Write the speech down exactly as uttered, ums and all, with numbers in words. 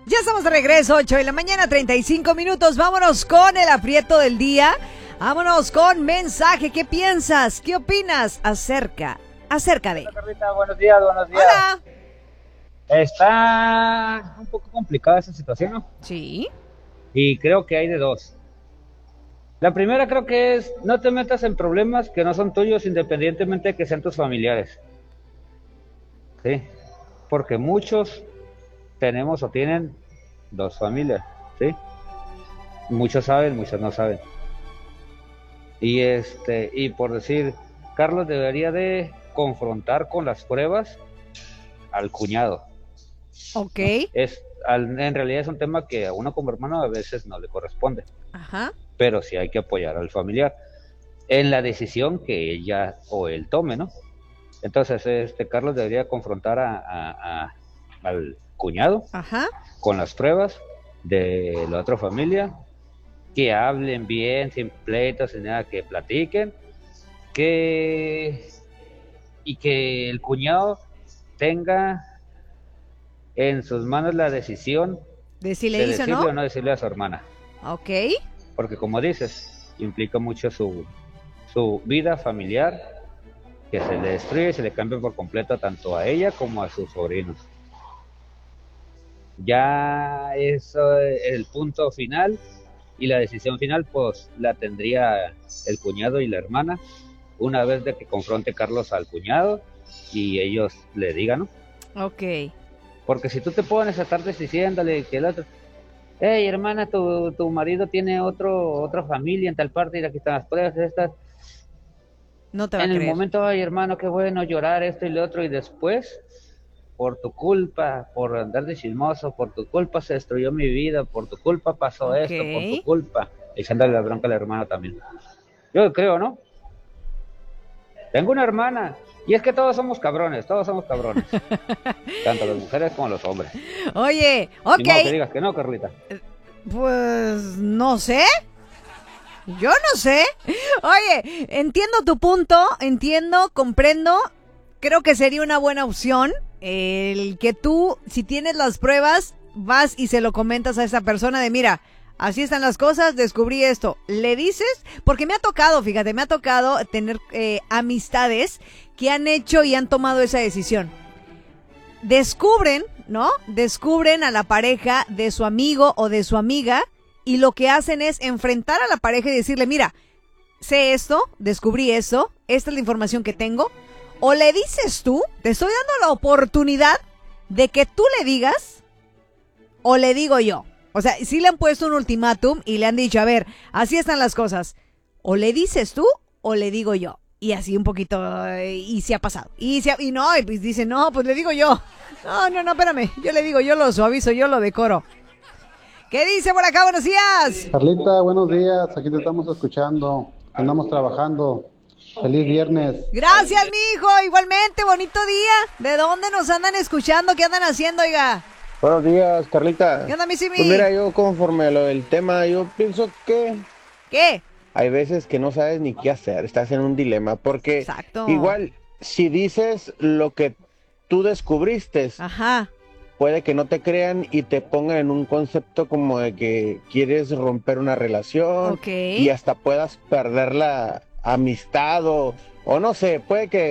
Ya estamos de regreso, ocho de la mañana, treinta y cinco minutos. Vámonos con el aprieto del día. Vámonos con mensaje. ¿Qué piensas? ¿Qué opinas acerca, acerca de? Hola, Carlita, buenos días, buenos días. Hola. Está un poco complicada esa situación, ¿no? Sí. Y creo que hay de dos. La primera creo que es, no te metas en problemas que no son tuyos independientemente de que sean tus familiares. Sí, porque muchos tenemos o tienen dos familias, ¿sí? Muchos saben, muchos no saben. Y este, y por decir, Carlos debería de confrontar con las pruebas al cuñado. Ok. Es, al- en realidad es un tema que a uno como hermano a veces no le corresponde, Ajá. pero sí hay que apoyar al familiar en la decisión que ella o él tome, ¿no? Entonces, este Carlos debería confrontar a, a- a- al cuñado Ajá. con las pruebas de la otra familia, que hablen bien, sin pleitos, sin nada, que platiquen, que y que el cuñado tenga en sus manos la decisión De si le de dice o no. decirle o no decirle a su hermana, Ok. porque como dices, implica mucho su, su vida familiar, que se le destruye y se le cambia por completo tanto a ella como a sus sobrinos. Ya eso es el punto final y la decisión final pues la tendría el cuñado y la hermana una vez de que confronte Carlos al cuñado y ellos le digan, ¿no? Ok. Porque si tú te pones a estar diciéndole que el otro, hey hermana, tu, tu marido tiene otro, otra familia en tal parte y aquí están las pruebas estas, No te va a en el creer. momento, ay hermano, qué bueno llorar esto y lo otro, y después, por tu culpa, por andar de chismoso, por tu culpa se destruyó mi vida, por tu culpa pasó Ok. esto, por tu culpa, echándole la bronca a la hermana también. Yo creo, ¿no? Tengo una hermana, y es que todos somos cabrones, todos somos cabrones, tanto las mujeres como los hombres. Oye, Ni modo que ok. digas que no, Carlita. Pues no sé. Yo no sé. Oye, entiendo tu punto, entiendo, comprendo. Creo que sería una buena opción el que tú, si tienes las pruebas, vas y se lo comentas a esa persona de, mira, así están las cosas, descubrí esto. Le dices, porque me ha tocado, fíjate, me ha tocado tener eh, amistades que han hecho y han tomado esa decisión. Descubren, ¿no? Descubren a la pareja de su amigo o de su amiga y lo que hacen es enfrentar a la pareja y decirle, mira, sé esto, descubrí eso, esta es la información que tengo. O le dices tú, te estoy dando la oportunidad de que tú le digas o le digo yo. O sea, sí le han puesto un ultimátum y le han dicho, a ver, así están las cosas. O le dices tú o le digo yo. Y así un poquito, eh, y se ha pasado. Y, se ha- y no, y pues dice, no, pues le digo yo. No, no, no, espérame. Yo le digo, yo lo suavizo, yo lo decoro. ¿Qué dice por acá? Buenos días. Carlita, buenos días. Aquí te estamos escuchando. Andamos trabajando. Feliz viernes. Gracias, mi hijo. Igualmente, bonito día. ¿De dónde nos andan escuchando? ¿Qué andan haciendo, oiga? Buenos días, Carlita. ¿Qué onda, mi Simi? Pues mira, yo conforme a lo del tema, yo pienso que ¿Qué? hay veces que no sabes ni qué hacer, estás en un dilema, porque Exacto. igual si dices lo que tú descubriste, Ajá. puede que no te crean y te pongan en un concepto como de que quieres romper una relación Ok. y hasta puedas perder la amistad o, o no sé, puede que